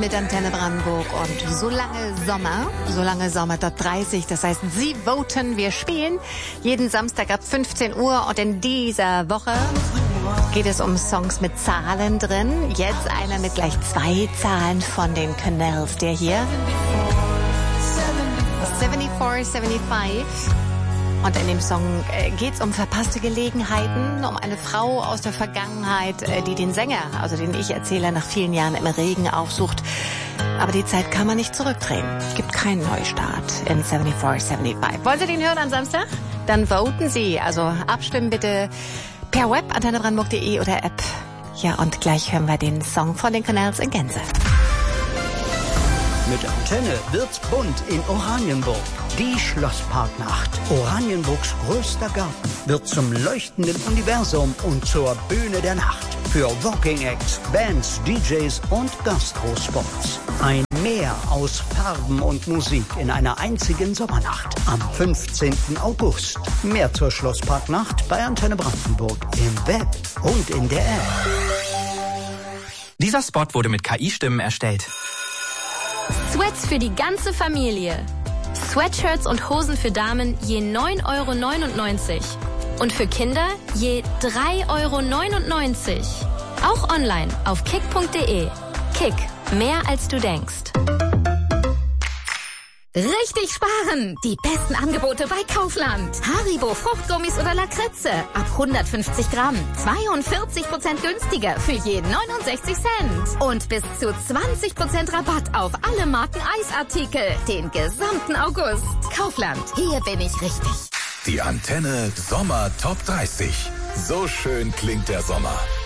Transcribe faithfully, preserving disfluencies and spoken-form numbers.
mit Antenne Brandenburg und solange Sommer, solange Sommer Top dreißig, das heißt, Sie voten, wir spielen jeden Samstag ab fünfzehn Uhr und in dieser Woche geht es um Songs mit Zahlen drin. Jetzt einer mit gleich zwei Zahlen von den Canals, der hier vierundsiebzig fünfundsiebzig. Und in dem Song äh, geht es um verpasste Gelegenheiten, um eine Frau aus der Vergangenheit, äh, die den Sänger, also den Ich-Erzähler, nach vielen Jahren im Regen aufsucht. Aber die Zeit kann man nicht zurückdrehen. Es gibt keinen Neustart in vierundsiebzig fünfundsiebzig. Wollen Sie den hören am Samstag? Dann voten Sie. Also abstimmen bitte per Web, antennebrandenburg punkt de oder App. Ja, und gleich hören wir den Song von den Canals in Gänze. Mit Antenne wird's bunt in Oranienburg. Die Schlossparknacht. Oranienburgs größter Garten wird zum leuchtenden Universum und zur Bühne der Nacht. Für Walking Acts, Bands, D Js und Gastrospots. Ein Meer aus Farben und Musik in einer einzigen Sommernacht. Am fünfzehnten August. Mehr zur Schlossparknacht bei Antenne Brandenburg im Web und in der App. Dieser Spot wurde mit K I-Stimmen erstellt. Sweats für die ganze Familie. Sweatshirts und Hosen für Damen je neun Euro neunundneunzig. Und für Kinder je drei Euro neunundneunzig. Auch online auf kick punkt de. Kick, mehr als du denkst. Richtig sparen! Die besten Angebote bei Kaufland. Haribo Fruchtgummis oder Lakritze ab hundertfünfzig Gramm. zweiundvierzig Prozent günstiger für je neunundsechzig Cent. Und bis zu zwanzig Prozent Rabatt auf alle Marken Eisartikel. Den gesamten August. Kaufland, hier bin ich richtig. Die Antenne Sommer Top dreißig. So schön klingt der Sommer.